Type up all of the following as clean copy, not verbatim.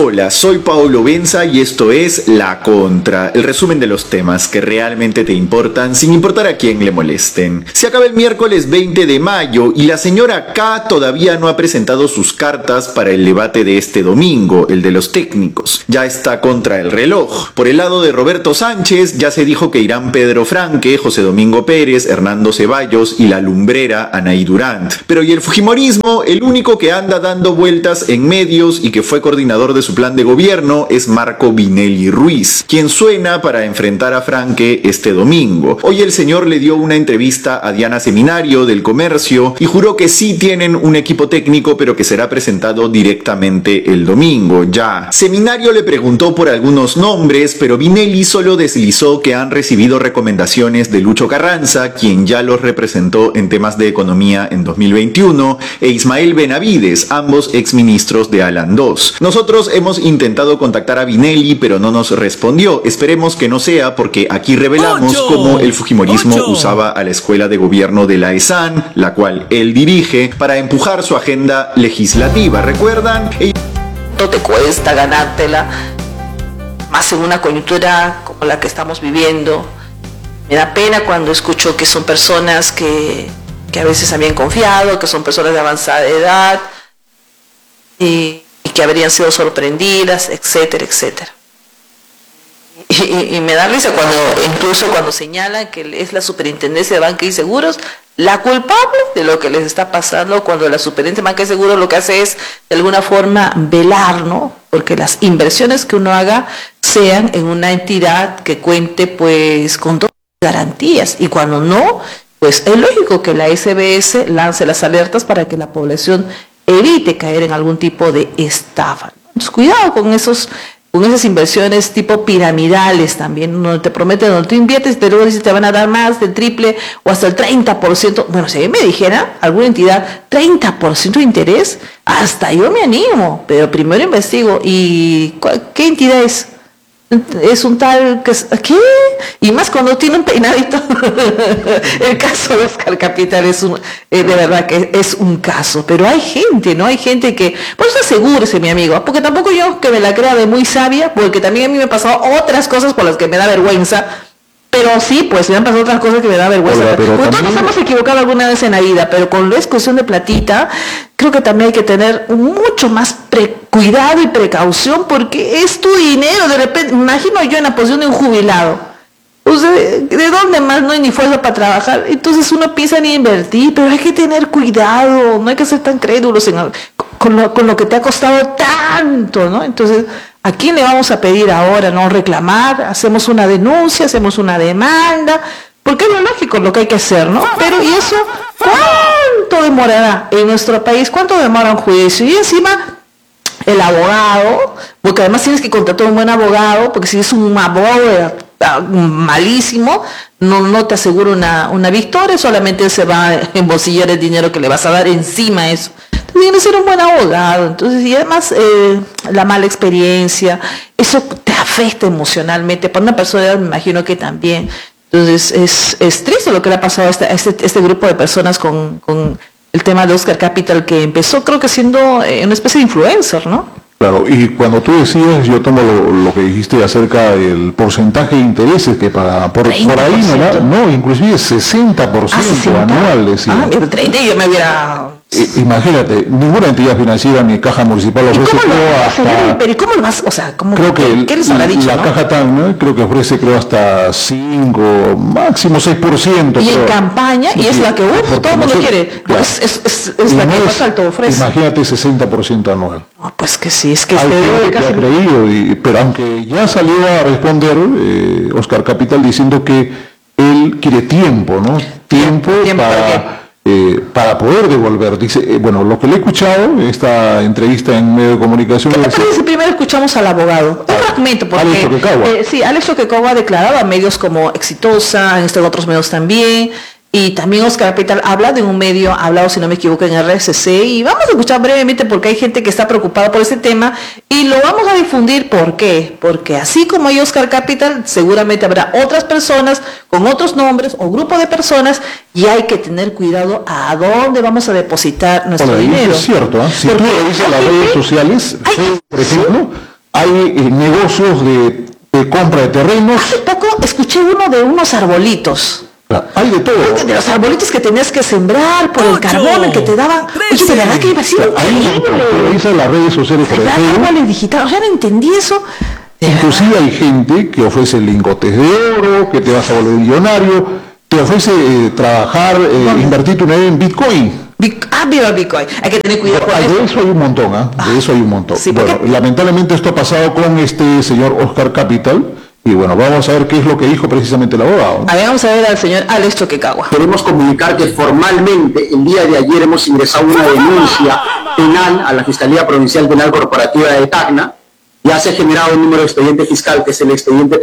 Hola, soy Paulo Benza y esto es La Contra, el resumen de los temas que realmente te importan sin importar a quién le molesten. Se acaba el miércoles 20 de mayo y la señora K todavía no ha presentado sus cartas para el debate de este domingo, el de los técnicos. Ya está contra el reloj. Por el lado de Roberto Sánchez ya se dijo que irán Pedro Franque, José Domingo Pérez, Hernando Ceballos y la lumbrera Anaí Durant. Pero ¿y el fujimorismo? El único que anda dando vueltas en medios y que fue coordinador de su plan de gobierno es Marco Vinelli Ruiz, quien suena para enfrentar a Franque este domingo. Hoy el señor le dio una entrevista a Diana Seminario del Comercio y juró que sí tienen un equipo técnico, pero que será presentado directamente el domingo. Ya. Seminario le preguntó por algunos nombres, pero Vinelli solo deslizó que han recibido recomendaciones de Lucho Carranza, quien ya los representó en temas de economía en 2021, e Ismael Benavides, ambos exministros de Alan II. Nosotros hemos intentado contactar a Vinelli, pero no nos respondió. Esperemos que no sea, porque aquí revelamos cómo el fujimorismo usaba a la escuela de gobierno de la ESAN, la cual él dirige, para empujar su agenda legislativa. ¿Recuerdan? No te cuesta ganártela, más en una coyuntura como la que estamos viviendo. Me da pena cuando escucho que son personas que a veces habían confiado, que son personas de avanzada edad y que habrían sido sorprendidas, etcétera, etcétera. Y me da risa incluso cuando señalan que es la Superintendencia de Banca y Seguros la culpable de lo que les está pasando, cuando la Superintendencia de Banca y Seguros lo que hace es de alguna forma velar, ¿no?, porque las inversiones que uno haga sean en una entidad que cuente pues con todas las garantías, y cuando no, pues es lógico que la SBS lance las alertas para que la población evite caer en algún tipo de estafa. Entonces, cuidado con esas inversiones tipo piramidales también, donde te prometen, donde tú inviertes, pero luego dices te van a dar más del triple o hasta el 30%. Bueno, si a mí me dijera alguna entidad 30% de interés, hasta yo me animo, pero primero investigo. ¿Y qué entidad es? Es un tal que ¿qué? Y más cuando tiene un peinadito. El caso de Oscar Capital es de verdad que es un caso, pero hay gente, ¿no? Hay gente que, por eso asegúrese, mi amigo, porque tampoco yo que me la crea de muy sabia, porque también a mí me han pasado otras cosas por las que me da vergüenza. Pero sí, pues me han pasado otras cosas que me da vergüenza. Hola, pero todos nos hemos equivocado alguna vez en la vida, pero con la discusión de platita, creo que también hay que tener mucho más cuidado y precaución, porque es tu dinero. De repente, me imagino yo en la posición de un jubilado. O sea, ¿de dónde más no hay ni fuerza para trabajar? Entonces uno piensa en invertir, pero hay que tener cuidado, no hay que ser tan crédulos con lo que te ha costado tanto, ¿no? Entonces, ¿a quién le vamos a pedir ahora, no reclamar? Hacemos una denuncia, hacemos una demanda, porque es lo lógico lo que hay que hacer, ¿no? Pero ¿y eso cuánto demorará en nuestro país? ¿Cuánto demora un juicio? Y encima el abogado, porque además tienes que contratar un buen abogado, porque si es un abogado malísimo, no te asegura una victoria, solamente se va a embolsillar el dinero que le vas a dar encima de eso. Tiene que ser un buen abogado. Entonces, y además la mala experiencia, eso te afecta emocionalmente. Para una persona, me imagino que también. Entonces es triste lo que le ha pasado a este grupo de personas con el tema de Oscar Capital, que empezó creo que siendo una especie de influencer, ¿no? Claro, y cuando tú decías, yo tomo lo que dijiste acerca del porcentaje de intereses que paga por ahí, no, inclusive 60% anual, decía. Ah, pero 30 yo me hubiera... Imagínate, ninguna entidad financiera ni caja municipal ofrece, pero ¿cómo lo vas? O sea, ¿cómo, creo que ¿qué les habrá dicho? La Caja TAN, ¿no?, creo que ofrece hasta 5, máximo 6%. Y en campaña, y es la que todo el mundo quiere, claro. Es la que más alto ofrece. Imagínate 60% anual. No, pues que sí, es que hay gente que ha creído, pero aunque ya salió a responder Oscar Capital diciendo que él quiere tiempo, ¿no? Tiempo para poder devolver. Dice, bueno, lo que le he escuchado en esta entrevista en medio de comunicación... ¿Qué te parece? Primero escuchamos al abogado, un fragmento, porque Alex Oquequagua. Sí, Alex Oquequagua ha declarado a medios como Exitosa, en otros medios también, y también Oscar Capital habla de un medio, ha hablado, si no me equivoco, en RSC, y vamos a escuchar brevemente porque hay gente que está preocupada por este tema, y lo vamos a difundir. ¿Por qué? Porque así como hay Oscar Capital, seguramente habrá otras personas con otros nombres o grupo de personas, y hay que tener cuidado a dónde vamos a depositar nuestro dinero. Es cierto, si tú revisas las redes sociales, por ejemplo, hay negocios de compra de terrenos. Hace poco escuché uno de unos arbolitos. Hay de todo. De los arbolitos que tenías que sembrar por el carbón, el que te daban. Oye, de verdad que iba a ser increíble. Las redes sociales por árboles digitales. O sea, no entendí eso. Inclusive hay gente que ofrece lingotes de oro, que te vas a volver millonario, te ofrece trabajar, invertir tu dinero en Bitcoin. Viva Bitcoin. Hay que tener cuidado con eso. De eso hay un montón, de eso hay un montón. Sí, bueno, lamentablemente esto ha pasado con este señor Oscar Capital. Y bueno, vamos a ver qué es lo que dijo precisamente el abogado. A ver, vamos a ver al señor Alex Toquecagua. Queremos comunicar que formalmente el día de ayer hemos ingresado una denuncia penal a la Fiscalía Provincial Penal Corporativa de Tacna. Ya se ha generado un número de expediente fiscal, que es el expediente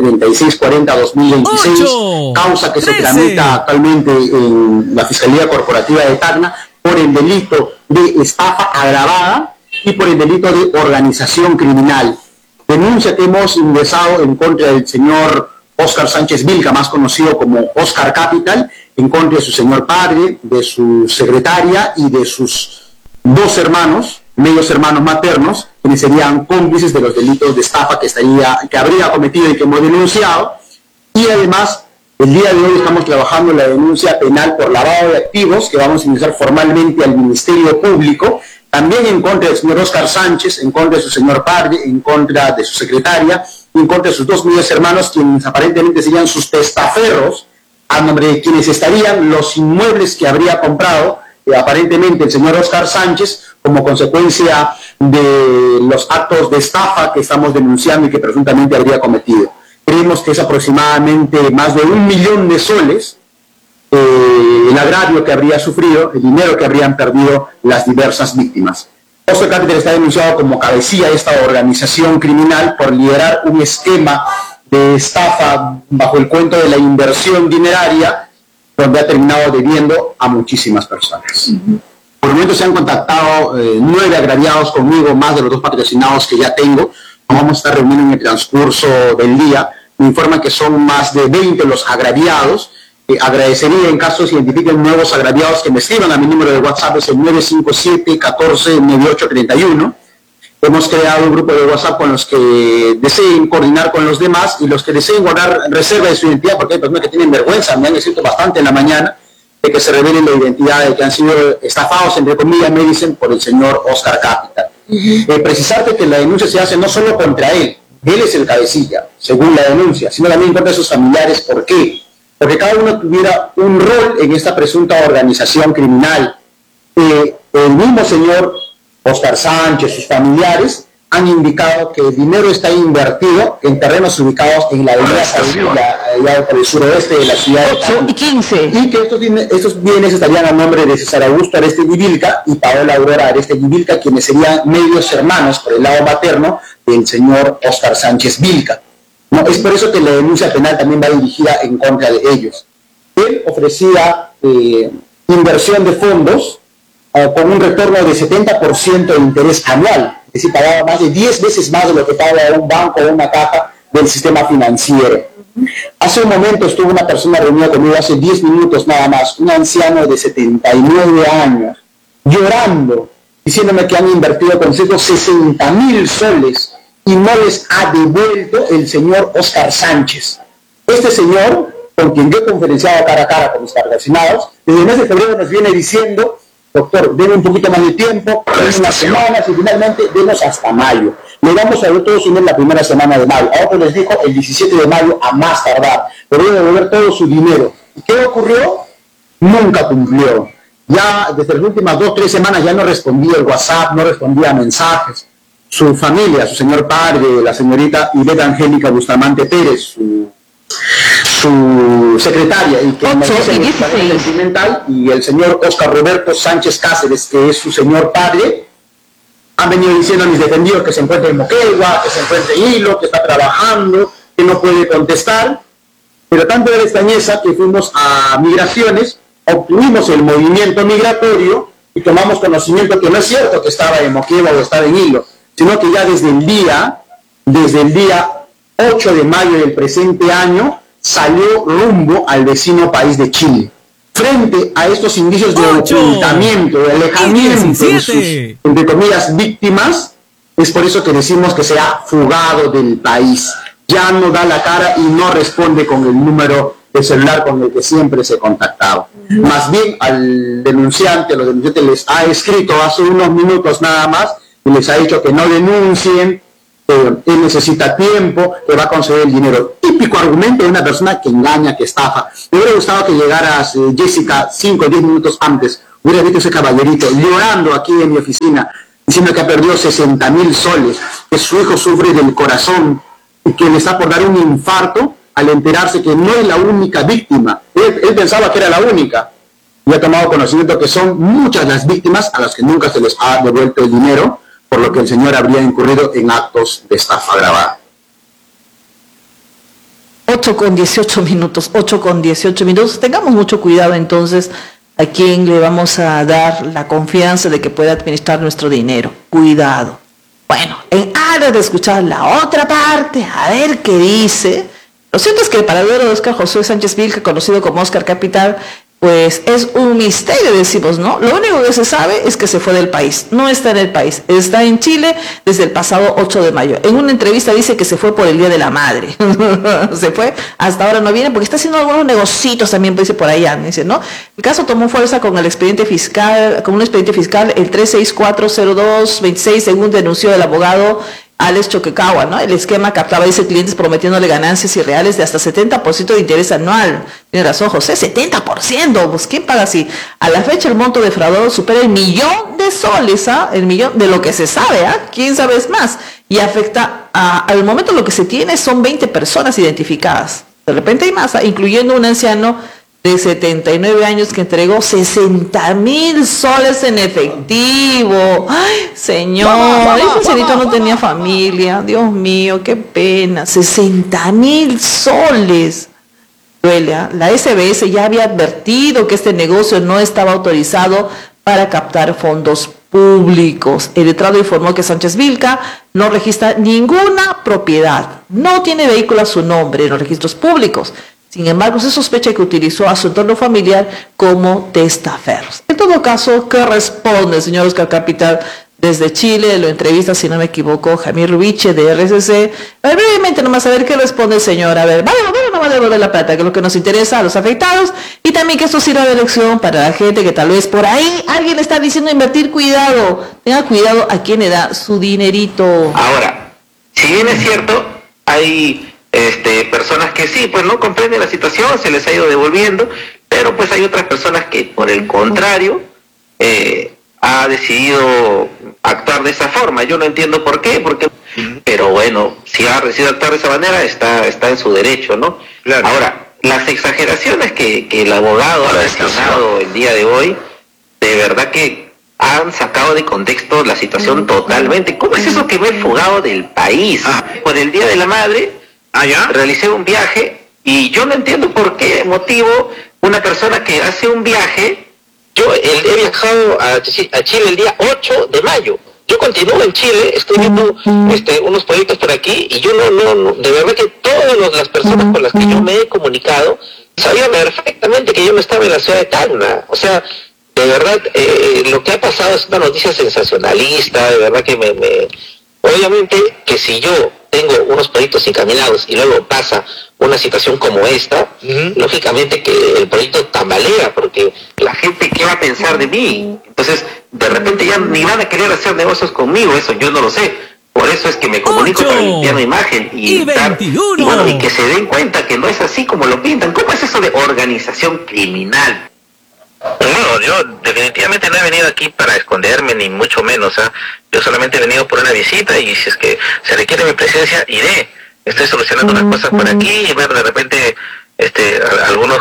3640-2026, causa que se tramita actualmente en la Fiscalía Corporativa de Tacna por el delito de estafa agravada y por el delito de organización criminal. Denuncia que hemos ingresado en contra del señor Oscar Sánchez Vilca, más conocido como Oscar Capital, en contra de su señor padre, de su secretaria y de sus dos hermanos, medios hermanos maternos, quienes serían cómplices de los delitos de estafa que habría cometido y que hemos denunciado. Y además, el día de hoy estamos trabajando en la denuncia penal por lavado de activos, que vamos a ingresar formalmente al Ministerio Público, también en contra del señor Oscar Sánchez, en contra de su señor padre, en contra de su secretaria, en contra de sus dos medios hermanos, quienes aparentemente serían sus testaferros, a nombre de quienes estarían los inmuebles que habría comprado aparentemente el señor Oscar Sánchez como consecuencia de los actos de estafa que estamos denunciando y que presuntamente habría cometido. Creemos que es aproximadamente más de 1 millón de soles el agravio que habría sufrido, el dinero que habrían perdido las diversas víctimas. Oscar Capital está denunciado como cabecilla de esta organización criminal por liderar un esquema de estafa bajo el cuento de la inversión dineraria, donde ha terminado debiendo a muchísimas personas. Por el momento se han contactado 9 agraviados conmigo, más de los 2 patrocinados que ya tengo. Nos vamos a estar reuniendo en el transcurso del día. Me informan que son más de 20 los agraviados. Agradecería en caso se identifiquen nuevos agraviados que me escriban a mi número de WhatsApp, es el 957-149831. Hemos creado un grupo de WhatsApp con los que deseen coordinar con los demás y los que deseen guardar reserva de su identidad, porque hay personas que tienen vergüenza, me han escrito bastante en la mañana, de que se revelen la identidad de que han sido estafados, entre comillas, me dicen, por el señor Oscar Capital. Precisarte que la denuncia se hace no solo contra él es el cabecilla, según la denuncia, sino también contra sus familiares. ¿Por qué? Porque cada uno tuviera un rol en esta presunta organización criminal. El mismo señor Oscar Sánchez, sus familiares, han indicado que el dinero está invertido en terrenos ubicados en la avenida Saurilla, allá por el suroeste de la ciudad de Tacna. Y 15. Y que estos bienes estarían a nombre de César Augusto Arestegui Vilca y Paola Aurora Arestegui Vilca, quienes serían medios hermanos por el lado materno del señor Oscar Sánchez Vilca. No, es por eso que la denuncia penal también va dirigida en contra de ellos. Él ofrecía inversión de fondos con un retorno de 70% de interés anual, es decir, pagaba más de 10 veces más de lo que paga un banco o una caja del sistema financiero. Hace un momento estuvo una persona reunida conmigo, hace 10 minutos nada más, un anciano de 79 años, llorando, diciéndome que han invertido con 60.000 soles y no les ha devuelto el señor Oscar Sánchez. Este señor, con quien yo he conferenciado cara a cara con mis patrocinados, desde el mes de febrero nos viene diciendo: doctor, denme un poquito más de tiempo, unas semanas y finalmente denos hasta mayo. Le vamos a ver todo su en la primera semana de mayo. Ahora les dijo el 17 de mayo a más tardar, pero debe devolver todo su dinero. ¿Y qué ocurrió? Nunca cumplió. Ya desde las últimas 2 o 3 semanas ya no respondía el WhatsApp, no respondía a mensajes. Su familia, su señor padre, la señorita Iveta Angélica Bustamante Pérez, su secretaria, y que sentimental, y el señor Oscar Roberto Sánchez Cáceres, que es su señor padre, han venido diciendo a mis defendidos que se encuentra en Moquegua, que se encuentra en Hilo, que está trabajando, que no puede contestar. Pero tanto de la extrañeza que fuimos a Migraciones, obtuvimos el movimiento migratorio y tomamos conocimiento que no es cierto que estaba en Moquegua o estaba en Hilo, sino que ya desde el día 8 de mayo del presente año salió rumbo al vecino país de Chile. Frente a estos indicios de ocultamiento, de alejamiento de sus, entre comillas, víctimas, Es por eso que decimos que se ha fugado del país. Ya no da la cara y no responde con el número de celular con el que siempre se contactaba. Más bien al denunciante, a los denunciantes les ha escrito hace unos minutos nada más y les ha dicho que no denuncien, él necesita tiempo, que va a conceder el dinero. Típico argumento de una persona que engaña, que estafa. Me hubiera gustado que llegaras, Jessica, 5 o 10 minutos antes. Hubiera visto ese caballerito llorando aquí en mi oficina, diciendo que ha perdido 60.000 soles, que su hijo sufre del corazón y que le está por dar un infarto al enterarse que no es la única víctima. Él pensaba que era la única y ha tomado conocimiento que son muchas las víctimas a las que nunca se les ha devuelto el dinero, por lo que el señor habría incurrido en actos de estafa agravada. 8:18 minutos, 8:18 minutos. Tengamos mucho cuidado entonces a quién le vamos a dar la confianza de que pueda administrar nuestro dinero. Cuidado. Bueno, en aras de escuchar la otra parte, a ver qué dice. Lo cierto es que el paradero de Óscar Josué Sánchez Vilca, conocido como Óscar Capital, pues es un misterio, decimos, ¿no? Lo único que se sabe es que se fue del país, no está en el país, está en Chile desde el pasado 8 de mayo. En una entrevista dice que se fue por el Día de la Madre, se fue, hasta ahora no viene porque está haciendo algunos negocios también, dice por allá, dice, ¿no? El caso tomó fuerza con el expediente fiscal, con un expediente fiscal, el 3640226, según denunció el abogado Alex Choquequahua, ¿no? El esquema captaba, dice, clientes prometiéndole ganancias irreales de hasta 70% de interés anual. Tiene razón, José, 70%, pues ¿quién paga así? A la fecha el monto defraudado supera el millón de soles, ¿ah? El millón de lo que se sabe, ¿ah? ¿Quién sabe es más? Y afecta, al momento lo que se tiene son 20 personas identificadas. De repente hay más, ¿ah? Incluyendo un anciano de 79 años que entregó 60.000 soles en efectivo. Ay, señor, ese señorito no tenía familia. Dios mío, qué pena. 60.000 soles. Duele, ¿eh? La SBS ya había advertido que este negocio no estaba autorizado para captar fondos públicos. El letrado informó que Sánchez Vilca no registra ninguna propiedad, no tiene vehículo a su nombre en los registros públicos. Sin embargo, se sospecha que utilizó a su entorno familiar como testaferros. En todo caso, ¿qué responde el señor Óscar Capital desde Chile? Lo entrevista, si no me equivoco, Jamil Rubiche de RCC. Brevemente nomás a ver qué responde el señor. A ver, vale, no va a devolver la plata, que es lo que nos interesa a los afectados, y también que esto sirva de lección para la gente que tal vez por ahí alguien está diciendo invertir. Cuidado, tenga cuidado a quién le da su dinerito. Ahora, si bien es cierto, hay personas que sí, pues no comprenden la situación, se les ha ido devolviendo, pero pues hay otras personas que por el contrario ha decidido actuar de esa forma. Yo no entiendo por qué, pero bueno, si ha decidido actuar de esa manera, está en su derecho, ¿no? Claro. Ahora, las exageraciones que el abogado ha mencionado el día de hoy, de verdad que han sacado de contexto la situación totalmente. ¿Cómo es eso que me he fugado del país? Por el Día de la Madre, realicé un viaje y yo no entiendo por qué motivo una persona que hace un viaje. Yo he viajado a Chile el día 8 de mayo. Yo continúo en Chile, estoy viendo unos proyectos por aquí y yo no, de verdad que todas las personas con las que yo me he comunicado sabían perfectamente que yo no estaba en la ciudad de Tacna. O sea, de verdad, lo que ha pasado es una noticia sensacionalista, de verdad que obviamente que si yo tengo unos proyectos encaminados y luego pasa una situación como esta, lógicamente que el proyecto tambalea, porque la gente, ¿qué va a pensar de mí? Entonces, de repente ya ni van a querer hacer negocios conmigo, eso yo no lo sé. Por eso es que me comunico para limpiar mi imagen y que se den cuenta que no es así como lo pintan. ¿Cómo es eso de organización criminal? No, yo definitivamente no he venido aquí para esconderme, ni mucho menos. Yo solamente he venido por una visita y si es que se requiere mi presencia, iré. Estoy solucionando unas cosas por aquí y ver de repente algunos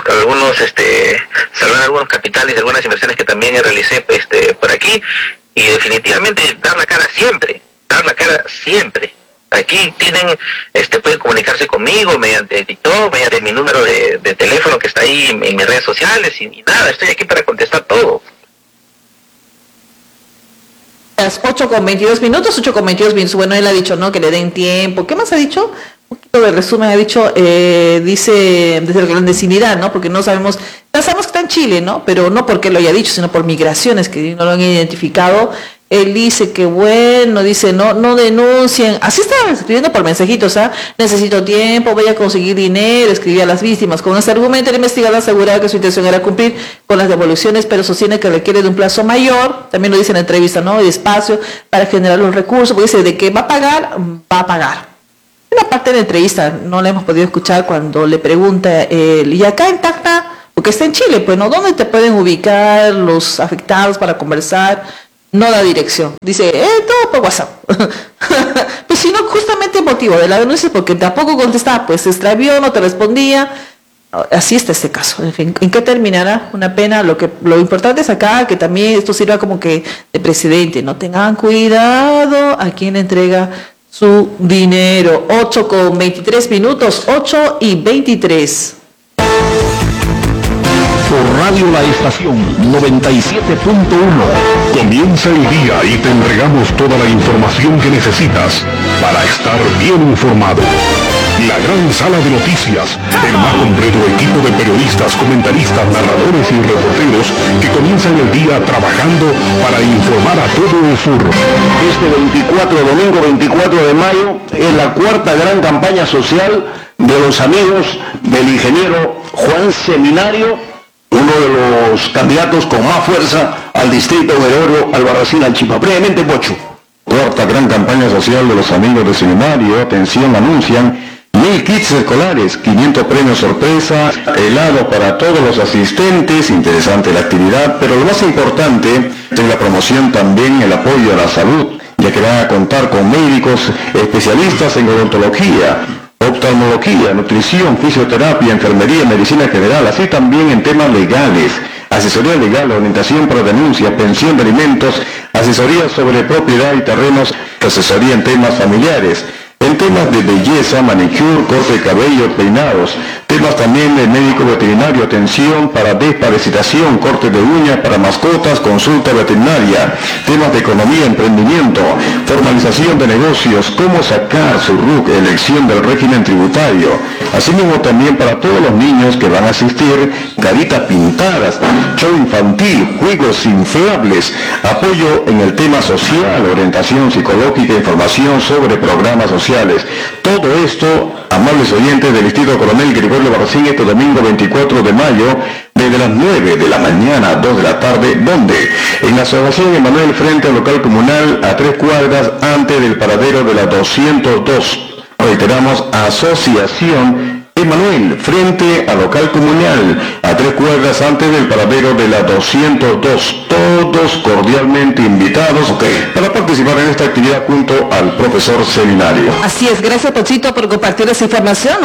salvar algunos capitales de algunas inversiones que también realicé por aquí, y definitivamente dar la cara siempre. Aquí pueden comunicarse conmigo mediante TikTok, mediante mi número de teléfono que está ahí en mis redes sociales y nada, estoy aquí para contestar todo. Las 8:22 minutos, 8:22 minutos. Bueno, él ha dicho, ¿no? Que le den tiempo. ¿Qué más ha dicho? Un poquito de resumen ha dicho, dice desde la clandestinidad, ¿no? Porque no sabemos, ya sabemos que está en Chile, ¿no? Pero no porque lo haya dicho, sino por migraciones que no lo han identificado. Él dice que bueno, dice no denuncien, así estaba escribiendo por mensajitos, necesito tiempo, voy a conseguir dinero, escribía a las víctimas. Con ese argumento el investigador aseguraba que su intención era cumplir con las devoluciones, pero sostiene que requiere de un plazo mayor, también lo dice en la entrevista, ¿no? Y espacio para generar los recursos, porque dice de que va a pagar. Una parte de la entrevista no la hemos podido escuchar cuando le pregunta y acá en Tacna, porque está en Chile, pues, ¿no? ¿Dónde te pueden ubicar los afectados para conversar? No da dirección. Dice, todo por WhatsApp. Pues si no, justamente el motivo de la denuncia es porque tampoco contestaba, pues se extravió, no te respondía. Así está este caso. En fin, ¿en qué terminará? Una pena. Lo importante es acá que también esto sirva como que de precedente. No tengan cuidado a quien entrega su dinero. 8:23, 8:23. Por Radio La Estación 97.1. Comienza el día y te entregamos toda la información que necesitas para estar bien informado. La gran sala de noticias, el más completo equipo de periodistas, comentaristas, narradores y reporteros que comienzan el día trabajando para informar a todo el sur. Domingo 24 de mayo, es la cuarta gran campaña social de los amigos del ingeniero Juan Seminario, uno de los candidatos con más fuerza al distrito Gregorio Albarracín Arequipa. Brevemente, Pocho. Cuarta gran campaña social de los amigos del seminario. Atención, anuncian 1000 kits escolares, 500 premios sorpresa, helado para todos los asistentes. Interesante la actividad, pero lo más importante es la promoción, también el apoyo a la salud, ya que van a contar con médicos especialistas en odontología, oftalmología, nutrición, fisioterapia, enfermería, medicina general, así también en temas legales, asesoría legal, orientación para denuncias, pensión de alimentos, asesoría sobre propiedad y terrenos, asesoría en temas familiares, en temas de belleza, manicure, corte de cabello, peinados, temas también de médico veterinario, atención para desparasitación, corte de uñas para mascotas, consulta veterinaria, temas de economía, emprendimiento, formalización de negocios, cómo sacar su RUC, elección del régimen tributario, asimismo también para todos los niños que van a asistir, caritas pintadas, show infantil, juegos inflables, apoyo en el tema social, orientación psicológica, información sobre programas sociales. Todo esto, amables oyentes del Distrito Coronel Gregorio Albarracín, este domingo 24 de mayo, desde las 9 de la mañana a 2 de la tarde, ¿dónde? En la asociación Emanuel, frente al local comunal, a 3 cuadras antes del paradero de la 202. Reiteramos, asociación Emanuel, frente al local comunal, a 3 cuadras antes del paradero de la 202. Todos cordialmente invitados para participar en esta actividad junto al profesor Seminario. Así es, gracias Pochito por compartir esa información.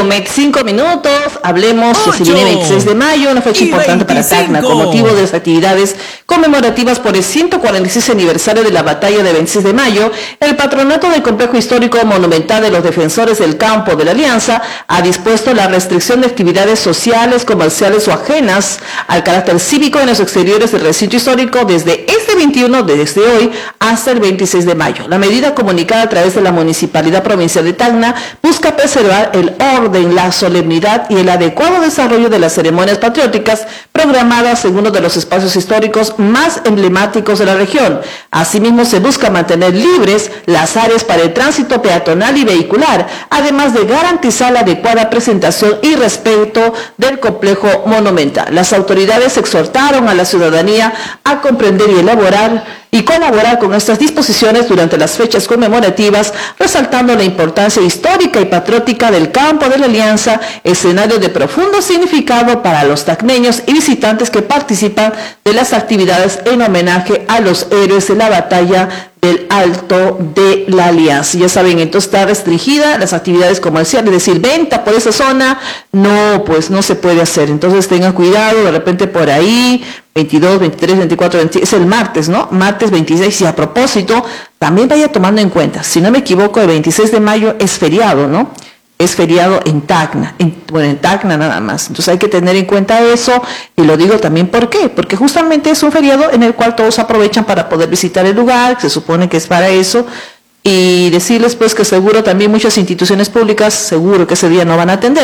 8:25. Hablemos que se viene 26 de mayo, una fecha importante para Tacna, con motivo de las actividades conmemorativas por el 146 aniversario de la batalla de 26 de mayo. El patronato del Complejo Histórico Monumental de los Defensores del Campo de la Alianza ha dispuesto la restricción de actividades sociales, comerciales o ajenas al carácter cívico en los exteriores del recinto histórico desde este 21, desde hoy, hasta el 26 de mayo. La medida, comunicada a través de la Municipalidad Provincial de Tacna, busca preservar el orden, la solemnidad y el adecuado desarrollo de las ceremonias patrióticas programadas en uno de los espacios históricos más emblemáticos de la región. Asimismo, se busca mantener libres las áreas para el tránsito peatonal y vehicular, además de garantizar la adecuada presentación y respeto del complejo monumental. Las autoridades exhortaron a la ciudadanía a comprender y elaborar y colaborar con estas disposiciones durante las fechas conmemorativas, resaltando la importancia histórica y patriótica del Campo de la Alianza, escenario de profundo significado para los tacneños y visitantes que participan de las actividades en homenaje a los héroes de la batalla del Alto de la Alianza. Ya saben, entonces está restringida las actividades comerciales, es decir, venta por esa zona, no, pues no se puede hacer. Entonces tengan cuidado, de repente por ahí, 22, 23, 24, 26, es el martes, ¿no? Martes 26, y a propósito, también vaya tomando en cuenta, si no me equivoco, el 26 de mayo es feriado, ¿no? Es feriado en Tacna, en Tacna nada más. Entonces hay que tener en cuenta eso, y lo digo también ¿por qué? Porque justamente es un feriado en el cual todos aprovechan para poder visitar el lugar, que se supone que es para eso, y decirles pues que seguro también muchas instituciones públicas seguro que ese día no van a atender.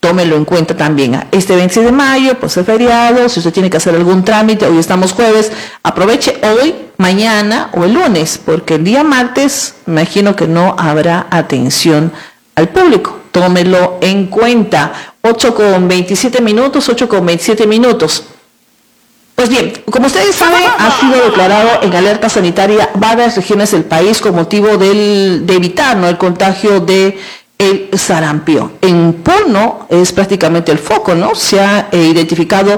tómelo en cuenta también. Este 26 de mayo, pues es feriado, si usted tiene que hacer algún trámite, hoy estamos jueves, aproveche hoy, mañana o el lunes, porque el día martes, me imagino que no habrá atención al público. Tómelo en cuenta. 8:27 minutos. Pues bien, como ustedes saben, ha sido declarado en alerta sanitaria varias regiones del país con motivo de evitar, ¿no?, el contagio de el sarampión. En Puno es prácticamente el foco, ¿no? Se ha identificado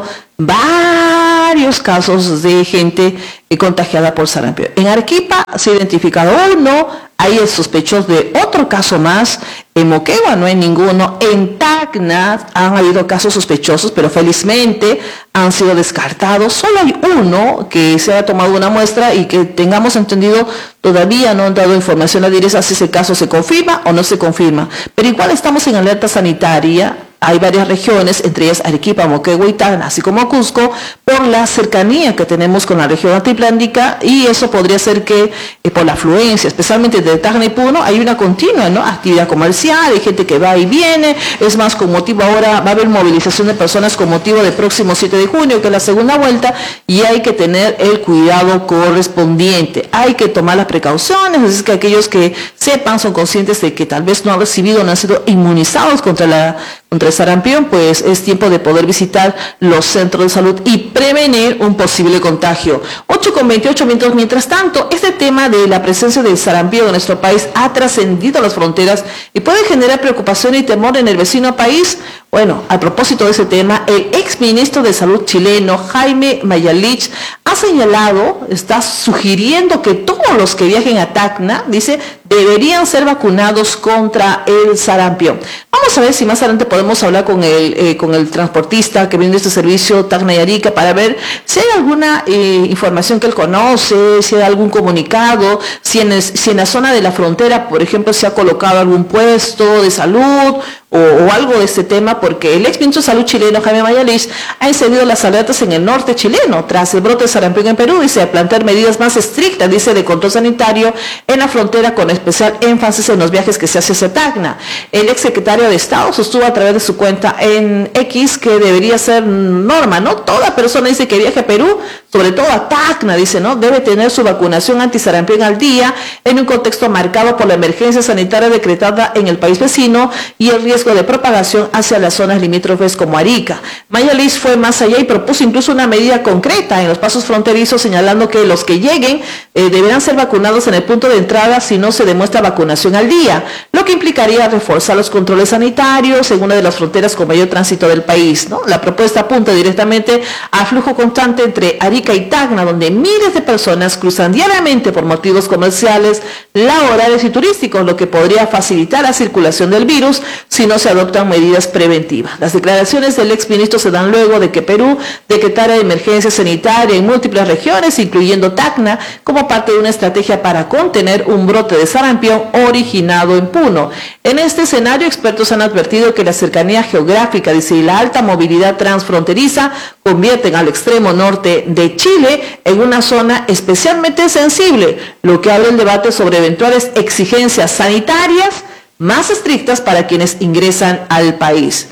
varios casos de gente contagiada por sarampión. En Arequipa se ha identificado uno, hay el sospechoso de otro caso más. En Moquegua no hay ninguno. En Tacna han habido casos sospechosos, pero felizmente han sido descartados. Solo hay uno que se ha tomado una muestra y que tengamos entendido todavía no han dado información a directa si ese caso se confirma o no se confirma. Pero igual estamos en alerta sanitaria. Hay varias regiones, entre ellas Arequipa, Moquegua y Tacna, así como Cusco, por la cercanía que tenemos con la región altiplántica, y eso podría ser que por la afluencia, especialmente de Tacna y Puno, hay una continua, ¿no?, actividad comercial, hay gente que va y viene. Es más, con motivo ahora va a haber movilización de personas con motivo del próximo 7 de junio, que es la segunda vuelta, y hay que tener el cuidado correspondiente. Hay que tomar las precauciones, es que aquellos que sepan, son conscientes de que tal vez no han recibido, no han sido inmunizados contra el sarampión, pues es tiempo de poder visitar los centros de salud y prevenir un posible contagio. 8:28 minutos. Mientras tanto, este tema de la presencia del sarampión en nuestro país ha trascendido las fronteras y puede generar preocupación y temor en el vecino país. Bueno, a propósito de ese tema, el exministro de Salud chileno, Jaime Mañalich, ha señalado, está sugiriendo que todos los que viajen a Tacna, dice, deberían ser vacunados contra el sarampión. Vamos a ver si más adelante podemos hablar con el transportista que brinda este servicio, Tacna y Arica, para ver si hay alguna información que él conoce, si hay algún comunicado, si en la zona de la frontera, por ejemplo, se ha colocado algún puesto de salud o algo de este tema, porque el exministro de Salud chileno, Jaime Mañalich, ha encendido las alertas en el norte chileno tras el brote de sarampión en Perú, dice, a plantear medidas más estrictas, dice, de control sanitario en la frontera, con especial énfasis en los viajes que se hace hacia Tacna. El exsecretario de Estado sostuvo a través de su cuenta en X que debería ser norma, ¿no? Toda persona, dice, que viaje a Perú, sobre todo a Tacna, dice, ¿no?, debe tener su vacunación antisarampión al día, en un contexto marcado por la emergencia sanitaria decretada en el país vecino y el riesgo de propagación hacia las zonas limítrofes como Arica. Mañalich fue más allá y propuso incluso una medida concreta en los pasos fronterizos, señalando que los que lleguen deberán ser vacunados en el punto de entrada si no se demuestra vacunación al día, lo que implicaría reforzar los controles sanitarios en una de las fronteras con mayor tránsito del país, ¿no? La propuesta apunta directamente al flujo constante entre Arica y Tacna, donde miles de personas cruzan diariamente por motivos comerciales, laborales y turísticos, lo que podría facilitar la circulación del virus si no se adoptan medidas preventivas. Las declaraciones del exministro se dan luego de que Perú decretara emergencia sanitaria en múltiples regiones, incluyendo Tacna, como parte de una estrategia para contener un brote de sarampión originado en Puno. En este escenario, expertos han advertido que la cercanía geográfica, dice, y la alta movilidad transfronteriza convierten al extremo norte de Chile en una zona especialmente sensible, lo que abre el debate sobre eventuales exigencias sanitarias más estrictas para quienes ingresan al país.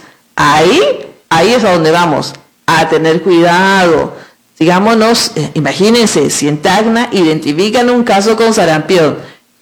Ahí es a donde vamos, a tener cuidado. Digámonos, imagínense, si en Tacna identifican un caso con sarampión,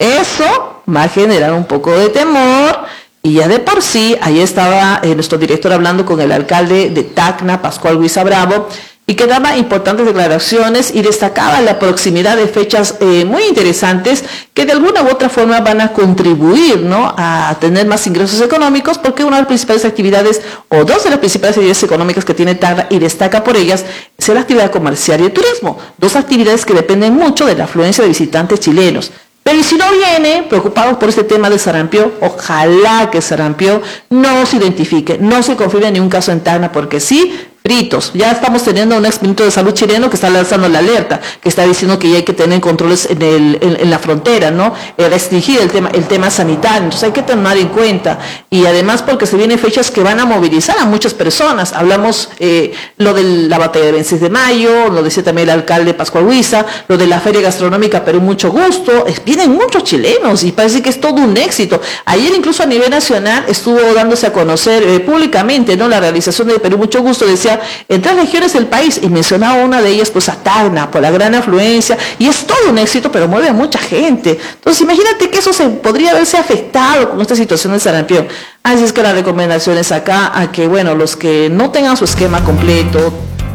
eso va a generar un poco de temor, y ya de por sí, ahí estaba nuestro director hablando con el alcalde de Tacna, Pascual Huiza Bravo, y que daba importantes declaraciones y destacaba la proximidad de fechas muy interesantes que de alguna u otra forma van a contribuir, ¿no?, a tener más ingresos económicos, porque una de las principales actividades, o dos de las principales actividades económicas que tiene Tacna, y destaca por ellas, es la actividad comercial y el turismo, dos actividades que dependen mucho de la afluencia de visitantes chilenos. Pero y si no viene, preocupados por este tema de sarampión, ojalá que sarampión no se identifique, no se confirme ni un caso en Tacna, porque sí, peritos. Ya estamos teniendo un exministro de salud chileno que está lanzando la alerta, que está diciendo que ya hay que tener controles en la frontera, ¿no? Restringir el tema sanitario. Entonces hay que tomar en cuenta. Y además porque se vienen fechas que van a movilizar a muchas personas. Hablamos lo de la batalla del 26 de mayo, lo decía también el alcalde Pascual Huiza, lo de la feria gastronómica Perú Mucho Gusto. Vienen muchos chilenos y parece que es todo un éxito. Ayer incluso a nivel nacional estuvo dándose a conocer públicamente, ¿no?, la realización de Perú Mucho Gusto. Decía, en 3 regiones del país, y mencionaba una de ellas, pues a Tacna, por la gran afluencia, y es todo un éxito, pero mueve a mucha gente. Entonces imagínate que eso se podría haberse afectado con esta situación de sarampión. Así es que la recomendación es acá a que, bueno, los que no tengan su esquema completo.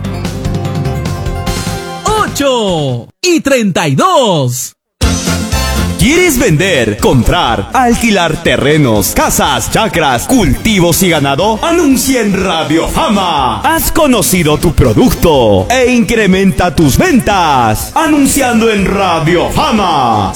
8:32. ¿Quieres vender, comprar, alquilar terrenos, casas, chacras, cultivos y ganado? Anuncia en Radio Fama. Has conocido tu producto e incrementa tus ventas anunciando en Radio Fama.